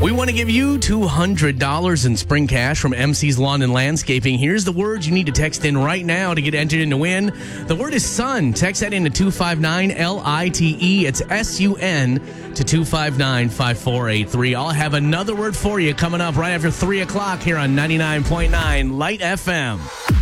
We want to give you $200 in spring cash from MC's Lawn and Landscaping. Here's the word you need to text in right now to get entered in to win. The word is sun. Text that into 259-LITE. It's SUN to 259-5483. I'll have another word for you coming up right after 3 o'clock here on 99.9 Light FM.